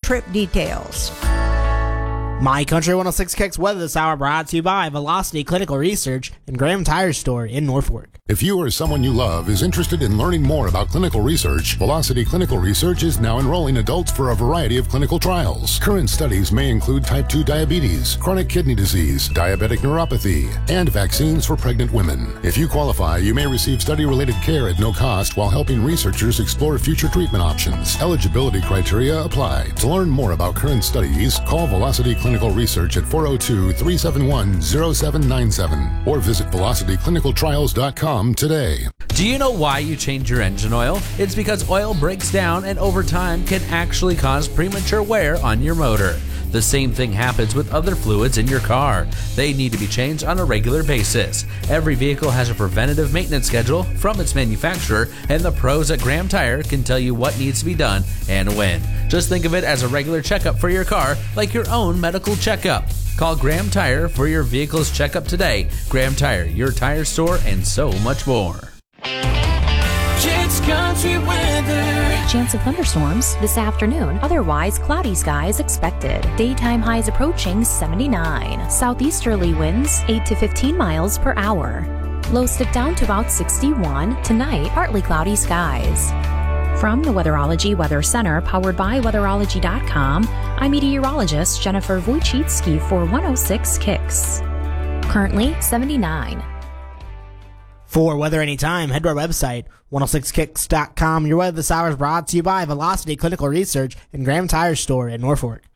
trip details. My Country 106 Kicks weather this hour brought to you by Velocity Clinical Research and Graham Tire Store in Norfolk. If you or someone you love is interested in learning more about clinical research, Velocity Clinical Research is now enrolling adults for a variety of clinical trials. Current studies may include type 2 diabetes, chronic kidney disease, diabetic neuropathy, and vaccines for pregnant women. If you qualify, you may receive study-related care at no cost while helping researchers explore future treatment options. Eligibility criteria apply. To learn more about current studies, call Velocity Clinical Research at 402-371-0797 or visit velocityclinicaltrials.com today. Do you know why you change your engine oil? It's because oil breaks down and over time can actually cause premature wear on your motor. The same thing happens with other fluids in your car. They need to be changed on a regular basis. Every vehicle has a preventative maintenance schedule from its manufacturer, and the pros at Graham Tire can tell you what needs to be done and when. Just think of it as a regular checkup for your car, like your own medical checkup. Call Graham Tire for your vehicle's checkup today. Graham Tire, your tire store, and so much more. Jake's Country Weather. Chance of thunderstorms this afternoon. Otherwise, cloudy skies expected. Daytime highs approaching 79. Southeasterly winds 8 to 15 miles per hour. Lows dip down to about 61. Tonight, partly cloudy skies. From the Weatherology Weather Center, powered by Weatherology.com, I'm meteorologist Jennifer Wojcicki for 106 Kicks. Currently 79. For weather anytime, head to our website, 106kicks.com. Your weather this hour is brought to you by Velocity Clinical Research and Graham Tire Store in Norfolk.